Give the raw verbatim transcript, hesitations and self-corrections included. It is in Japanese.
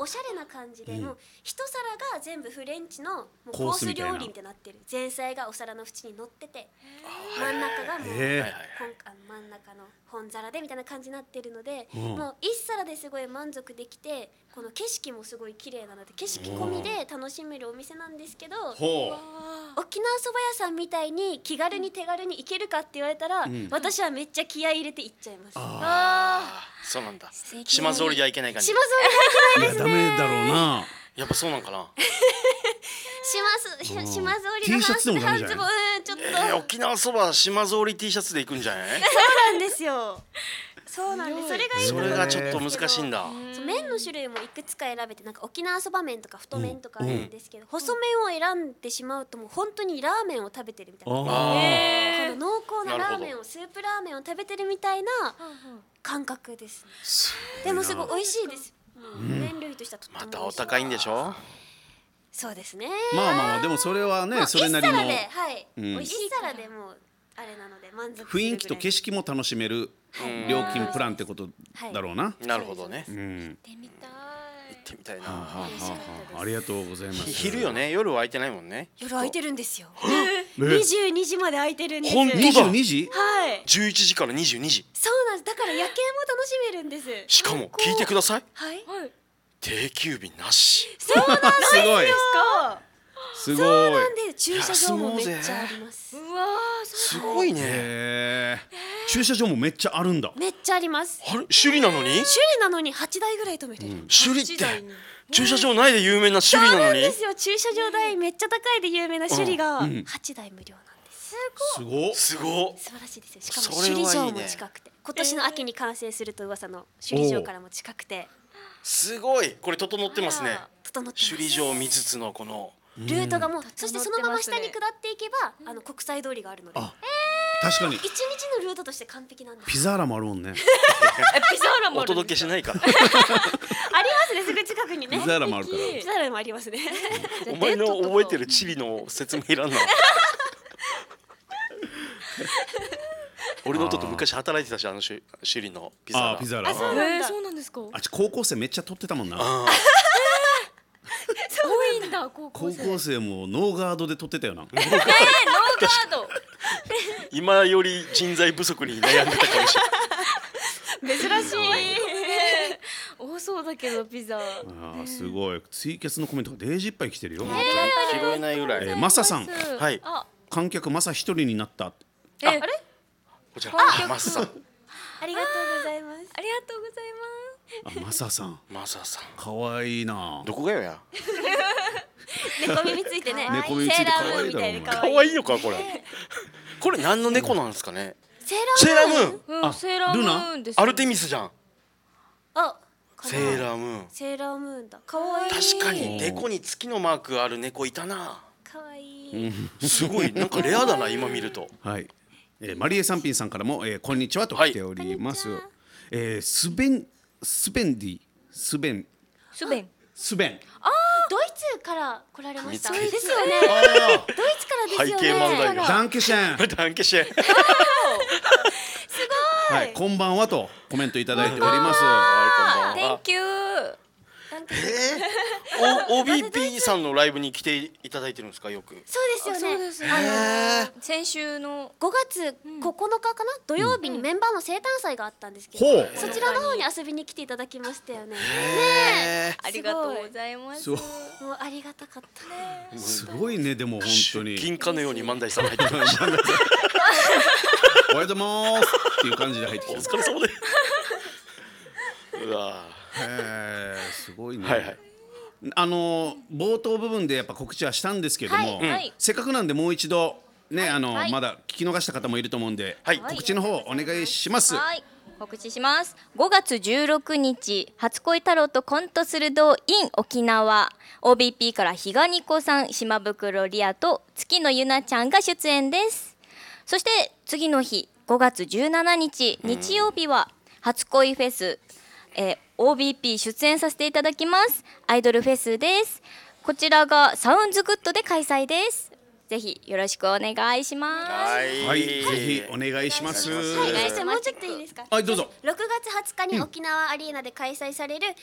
おしゃれな感じで、もう一皿が全部フレンチのもうコース料理みたいになってる。前菜がお皿の縁に乗ってて、真ん中がもう本あの真ん中の本皿でみたいな感じになってるので、もう一皿ですごい満足できて、この景色もすごい綺麗なので景色込みで楽しめるお店なんですけど、沖縄そば屋さんみたいに気軽に手軽に行けるかって言われたら、私はめっちゃ気合い入れて行っちゃいます。 ああ、そうなんだ。島ぞりではいけない感じ。 島ぞりではいけないですね。 ダメだろうな。 やっぱそうなんかな。 島ぞりの半袖半ズボン、ちょっと、 えー、沖縄そば島ぞり T シャツで行くんじゃない？ そうなんですよ。そうなんです。それがいい。 それがちょっと難しいんだ。 麺の種類もいくつか選べて、なんか沖縄そば麺とか太麺とかあるんですけど、細麺を選んでしまうともう本当にラーメンを食べてるみたいな、この濃厚なラーメンをスープラーメンを食べてるみたいな感覚ですね。でもすごい美味しいです。麺類としてはとっても美味しい。 またお高いんでしょ？ そうですね。 まあまあでもそれはね、それなりの一皿で、はい、美味しい皿でもあれなので満足。 雰囲気と景色も楽しめる料金プランってことだろうな。 なるほどね。 行ってみたい。 行ってみたいな。 ありがとうございます。 昼よね、夜は空いてないもんね。 夜空いてるんですよ。にじゅうにじまで空いてるんです。 本当だ。 にじゅうにじ？ はい。 じゅういちじからにじゅうにじ。 そうなんです。だから夜景も楽しめるんです。 しかも聞いてください。 はい。 定休日なし。 そうなんですよ。 すごい。 そうなんで駐車場もめっちゃあります。 うわー、 すごいね。 駐車場もめっちゃあるんだ。 めっちゃあります。 あれ、首里なのに？ 首里なのにはちだいぐらい止めてる。 首里って駐車場ないで有名な首里なのに？ そうなんですよ。駐車場代めっちゃ高いで有名な首里がはちだい無料なんです。 すご。 すご。 素晴らしいですよ。しかも首里城も近くて、今年の秋に完成すると噂の首里城からも近くて。 すごい。これ整ってますね。 整ってます。 首里城見つつのこのルートがもう、そしてそのまま下に下っていけばあの国際通りがあるので、 確かに一日のルートとして完璧なんです。 ピザーラもあるもんね。 ピザーラもある。 お届けしないか。 ありますね、すぐ近くにね。 ピザーラもあるから。 ピザーラもありますね。 お前の覚えてるチリの説明いらんな。俺の弟と昔働いてたし、あの首里のピザーラ。 あ、ピザーラ。 あ、そうなんだ。 そうなんですか。 あっち高校生めっちゃ撮ってたもんな。 多いんだ、高校生。 高校生もノーガードで撮ってたよな。 ノーガード。 今より人材不足に悩んでたかもしれない。 珍しい。多そうだけどピザ。 ああ、すごい。ツイキャスのコメントがデージいっぱい来てるよ。 拾えないぐらい。 マサさん、 はい。 観客マサ一人になった。 あれ？ こちらマサさん。 ありがとうございます。 ありがとうございます。 あ、マサさん。 マサさん。 可愛いな。 どこがよや。 猫耳ついてね。 猫耳ついて可愛いだろ。 可愛いのかこれ。これ何の猫なんですかね。 セーラームーン。 うん、セーラームーンです。 アルテミスじゃん。 あ、 セーラームーン。 セーラームーンだ。可愛い。 確かに猫に月のマークある猫いたな。 可愛い。 すごいなんかレアだな今見ると。 はい。えー、マリエサンピンさんからも、えー、こんにちはと来ております。えー、スベンスベンディスベンスベンスベン。 ああ、ドイツから来られました。ですよね。ドイツからですよね。 背景漫画ダンケシェン。 ダンケシェン。 すごい。 はい、こんばんはとコメントいただいております。 はい、こんばんは。 Thank you。 えー、オービーピー さんのライブに来ていただいてるんですか、よく。 そうですよね。 そうですね。 あの先週のごがつここのかかな、土曜日にメンバーの生誕祭があったんですけど、 ほう。 そちらの方に遊びに来ていただきましたよね。ねえ、 ありがとうございます。 そう。 もうありがたかったね。 すごいね、でも本当に。 銀貨のように万代さん入ってきました。 おはようございますっていう感じで入ってきおた。 疲れ様で。うわへえ、すごいね。 はいはい。 あの冒頭部分でやっぱ告知はしたんですけども、 はいはい、 せっかくなんでもう一度ね、あの、 はい、 まだ聞き逃した方もいると思うんで、 はい、 告知の方お願いします。 はい、告知します。ごがつじゅうろくにち、初恋太郎とコントする堂 in 沖縄、 オービーピー から比嘉ニコさん、島袋リアと月野ゆなちゃんが出演です。そして次の日ごがつじゅうしちにち日曜日は初恋フェス、えー、オービーピー 出演させていただきます。アイドルフェスです。こちらがサウンズグッドで開催です。ぜひよろしくお願いします。 はい、 はい、ぜひお願いします。 はい、もうちょっといいですか。 はい、どうぞ。 ろくがつはつかに沖縄アリーナで開催される